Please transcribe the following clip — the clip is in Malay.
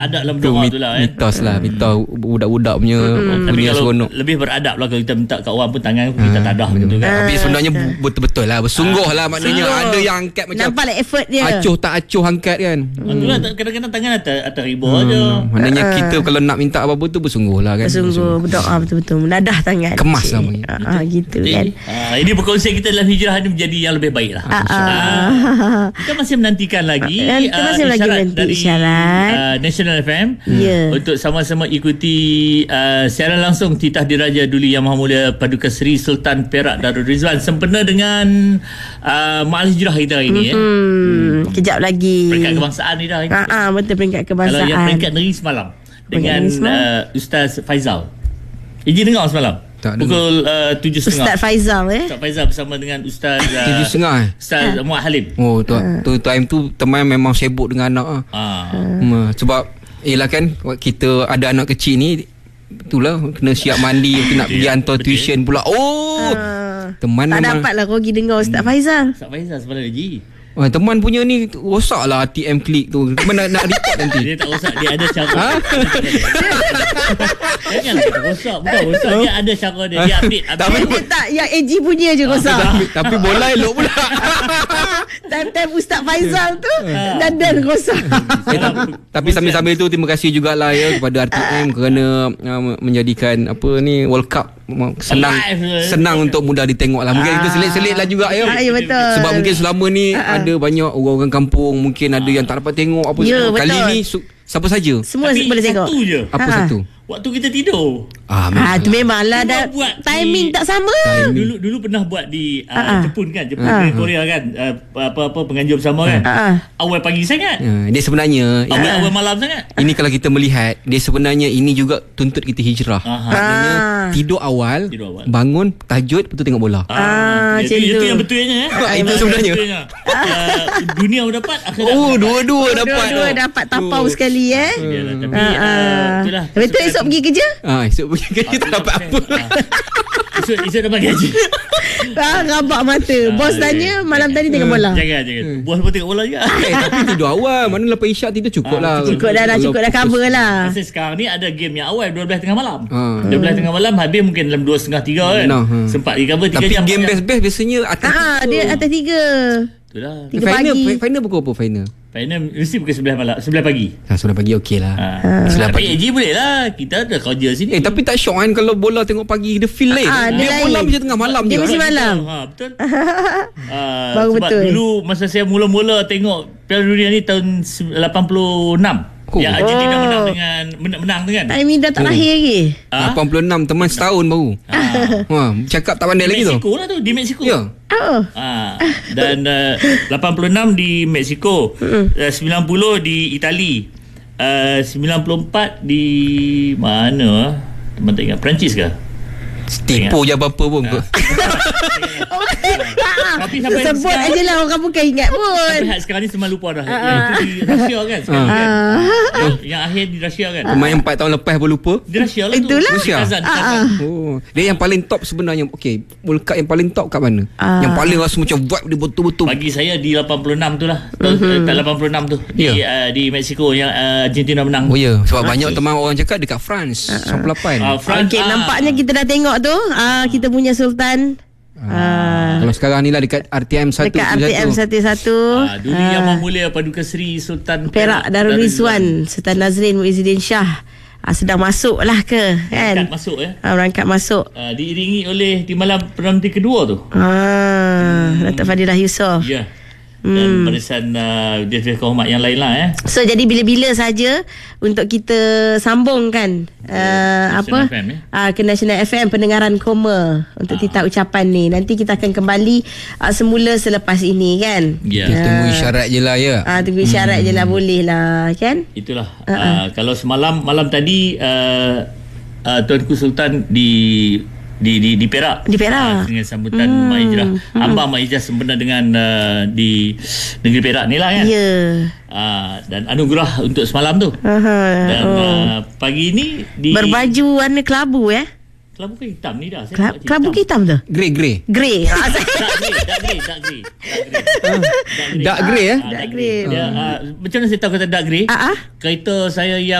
Adab dalam doa tu lah mitos lah, mitos budak-budak punya seronok. Lebih beradab lah kalau kita minta kat orang pun tangan kita tadah gitu kan. Tapi sebenarnya betul-betul lah, bersungguh lah maknanya. Ada yang angkat macam nampak lah effort dia, acuh tak acuh angkat kan. Itulah kadang-kadang tangan atas riba aja. Maknanya kita kalau nak minta apa-apa tu bersungguh lah kan. Bersungguh, berdoa betul-betul, menadah tangan. Kemas lah gitu kan. Ini perkongsian kita dalam hijrah ni menjadi yang lebih baik lah. Kita masih menantikan lagi isyarat dari National FM untuk sama-sama ikuti siaran langsung titah diraja Duli Yang Maha Mulia Paduka Seri Sultan Perak Darul Rizwan sempena dengan Ma'al Hijrah kita hari ni. Kejap lagi peringkat kebangsaan ni dah. Betul, peringkat kebangsaan. Kalau yang peringkat negeri semalam dengan Ustaz Faizal. Iji dengar semalam? Tak pukul 7.30. Ustaz Faizal Ustaz Faizal bersama dengan Ustaz 7.30 Ustaz Muhammad Halim. Tu time tu teman memang sibuk dengan anak sebab yelah kan kita ada anak kecil ni, itulah kena siap mandi, nak pergi hantar tuition pula. Teman tak memang dapat lah kau pergi dengar Ustaz Faizal. Ustaz Faizal sebenarnya Ji. Teman punya ni rosak lah ATM klik tu. Teman nak report nanti. Dia tak rosak, dia ada cara. Janganlah kita rosak. Bukan rosak, dia ada cara dia. Dia update. Dia tak, yang AG punya je rosak. Tapi bola elok pula. Time Ustaz Faizal tu dan rosak. Tapi sambil-sambil tu terima kasih jugalah ya kepada RTM kerana menjadikan World Cup senang untuk mudah ditengok lah. Mungkin kita selit-selit lah juga ya. Ya betul. Sebab mungkin selama ni ada banyak orang-orang kampung, mungkin ada yang tak dapat tengok apa semua. Kali ni siapa saja semua boleh tengok. Satu je. Apa satu? Waktu kita tidur. Tu memanglah dah timing tak sama. Dulu pernah buat di Jepun kan, Jepun dan Korea kan, apa penganjur bersama kan. Awal pagi sangat. Dia sebenarnya awal malam sangat. Ini kalau kita melihat, dia sebenarnya ini juga tuntut kita hijrah. Maknanya tidur awal, bangun tahajud, betul tengok bola. Itu yang betulnya itu sebenarnya. Dunia dapat, akhirat dua-dua dapat tapau sekali Tapi itulah. Betul, esok pergi kerja? Esok pergi kerja tak dapat apa. Esok dapat gaji. Rabak mata. Bos tanya malam tadi tengok bola. Jangan. Bos pun tengok bola juga. Tapi tidur awal. Mana lepas isyak tidur cukup lah. Cukup dah cover lah. Pasal sekarang ni ada game yang awal 12 tengah malam. 12 tengah malam habis mungkin dalam 2.30 kan. Sempat recover 3 jam. Tapi game best biasanya atas 3. Dia atas 3. Itulah. Final pukul apa final? Final mesti pukul 11 pagi. 11 pagi okey lah. Tapi AG boleh lah. Kita ada kerja sini. Tapi tak syok kan kalau bola tengok pagi. Dia feel lain. Dia malam je tengah malam dia je. Dia mesti malam. Betul. Baru sebab betul. Dulu masa saya mula-mula tengok Piala Dunia ni tahun 86. Yang Argentina menang tu kan. Timing dah tak lahir lagi. 86 teman setahun baru. Cakap tak pandai lagi tu. Mexico lah tu, di Mexico. Ya. Dan 86 di Mexico, 90 di Itali, 94 di mana? Teman tak ingat, Perancis ke? Tipu je apa-apa pun. Tapi sampai sebut aje lah, orang bukan ingat pun. Sampai sekarang ni semua lupa dah. Yang itu di Rusia kan sekarang kan. Yang akhir di Rusia kan. Pemain 4 tahun lepas pun lupa. Di Rusia lah tu. Itulah. Rusia. Dia yang paling top sebenarnya. Okey, World Cup yang paling top kat mana? Yang paling rasa macam vibe dia betul-betul. Bagi saya di 86 tu lah. Tak 86 tu. Di Mexico yang Argentina menang. Oh ya, sebab banyak teman orang cakap dekat France 98. Okey, nampaknya kita dah tengok tu. Kita punya Sultan. Kalau sekarang ni lah dekat RTM 1. Dekat RTM 11. Duli Yang Maha Mulia Paduka Seri Sultan Perak Darul Rizwan Sultan Nazrin Muizzuddin Shah sedang masuk lah ke kan? Berangkat masuk berangkat masuk. Diiringi oleh di malam Perdana Menteri kedua tu. Datuk Fadilah Yusof. Ya. Dan barisan dia kehormat yang lain lah So jadi bila-bila saja untuk kita sambungkan ke National FM pendengaran koma untuk titah ucapan ni. Nanti kita akan kembali semula selepas ini kan. Kita tunggu isyarat je lah ya. Tunggu isyarat je lah, boleh lah kan. Itulah. Kalau malam tadi Tuanku Sultan di Perak. Di Perak. Dengan sambutan Mak Hijrah. Abang Mak Hijrah sempena dengan di negeri Perak ni lah kan. Ya. Dan anugerah untuk semalam tu. Dan pagi ni berbaju warna kelabu Kelabu ke hitam ni dah. Kelabu hitam tu? Grey. Grey. Dark grey. Dark grey. Macam mana saya tahu kata dark grey? Kereta saya yang